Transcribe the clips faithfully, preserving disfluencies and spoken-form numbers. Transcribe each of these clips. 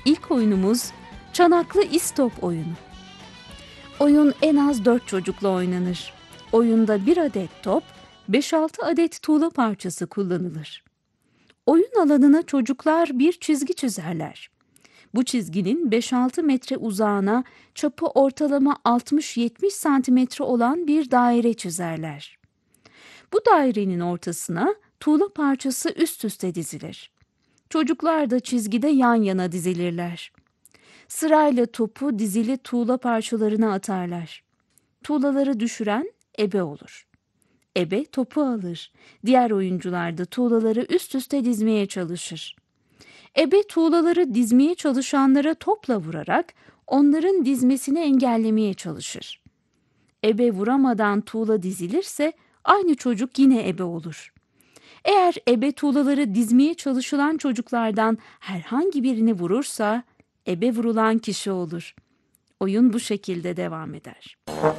İlk oyunumuz çanaklı istop oyunu. Oyun en az dört çocukla oynanır. Oyunda bir adet top, beş altı adet tuğla parçası kullanılır. Oyun alanına çocuklar bir çizgi çizerler. Bu çizginin beş altı metre uzağına çapı ortalama altmış yetmiş santimetre olan bir daire çizerler. Bu dairenin ortasına tuğla parçası üst üste dizilir. Çocuklar da çizgide yan yana dizilirler. Sırayla topu dizili tuğla parçalarına atarlar. Tuğlaları düşüren ebe olur. Ebe topu alır. Diğer oyuncular da tuğlaları üst üste dizmeye çalışır. Ebe tuğlaları dizmeye çalışanlara topla vurarak onların dizmesini engellemeye çalışır. Ebe vuramadan tuğla dizilirse aynı çocuk yine ebe olur. Eğer ebe tuğlaları dizmeye çalışılan çocuklardan herhangi birini vurursa ebe vurulan kişi olur. Oyun bu şekilde devam eder.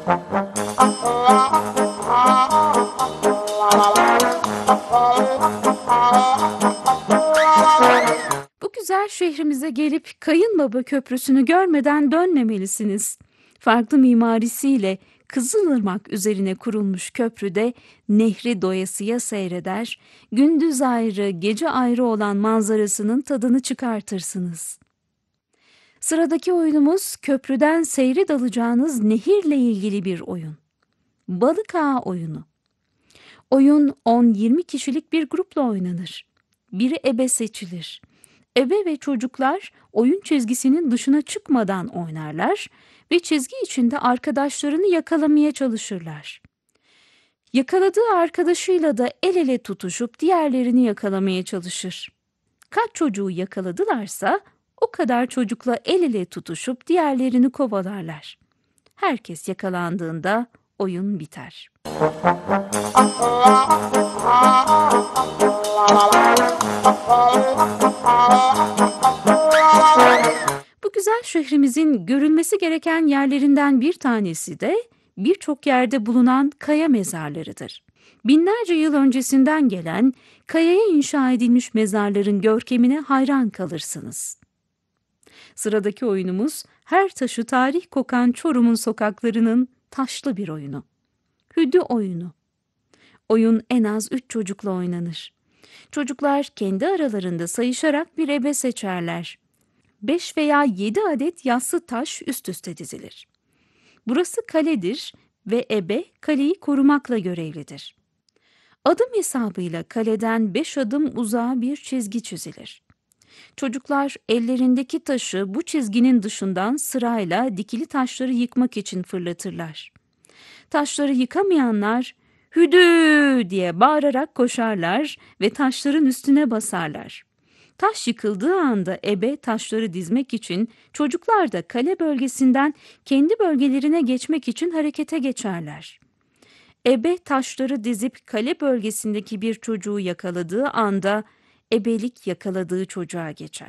Bu güzel şehrimize gelip Kayınbaba Köprüsü'nü görmeden dönmemelisiniz. Farklı mimarisiyle Kızılırmak üzerine kurulmuş köprüde nehri doyasıya seyreder, gündüz ayrı, gece ayrı olan manzarasının tadını çıkartırsınız. Sıradaki oyunumuz köprüden seyre dalacağınız nehirle ilgili bir oyun. Balık ağı oyunu. Oyun on yirmi kişilik bir grupla oynanır. Biri ebe seçilir. Ebe ve çocuklar oyun çizgisinin dışına çıkmadan oynarlar ve çizgi içinde arkadaşlarını yakalamaya çalışırlar. Yakaladığı arkadaşıyla da el ele tutuşup diğerlerini yakalamaya çalışır. Kaç çocuğu yakaladılarsa o kadar çocukla el ele tutuşup diğerlerini kovalarlar. Herkes yakalandığında oyun biter. Bu güzel şehrimizin görülmesi gereken yerlerinden bir tanesi de birçok yerde bulunan kaya mezarlarıdır. Binlerce yıl öncesinden gelen kayaya inşa edilmiş mezarların görkemine hayran kalırsınız. Sıradaki oyunumuz her taşı tarih kokan Çorum'un sokaklarının taşlı bir oyunu. Hüdü oyunu. Oyun en az üç çocukla oynanır. Çocuklar kendi aralarında sayışarak bir ebe seçerler. Beş veya yedi adet yassı taş üst üste dizilir. Burası kaledir ve ebe kaleyi korumakla görevlidir. Adım hesabıyla kaleden beş adım uzağa bir çizgi çizilir. Çocuklar ellerindeki taşı bu çizginin dışından sırayla dikili taşları yıkmak için fırlatırlar. Taşları yıkamayanlar "Hüdü!" diye bağırarak koşarlar ve taşların üstüne basarlar. Taş yıkıldığı anda ebe taşları dizmek için, çocuklar da kale bölgesinden kendi bölgelerine geçmek için harekete geçerler. Ebe taşları dizip kale bölgesindeki bir çocuğu yakaladığı anda ebelik yakaladığı çocuğa geçer.